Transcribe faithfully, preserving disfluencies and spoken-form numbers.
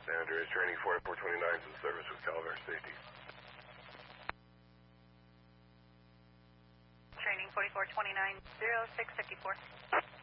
San Andreas, training forty-four twenty-nine to the service with Calaveras Safety. Training forty-four twenty-nine, zero six fifty-four.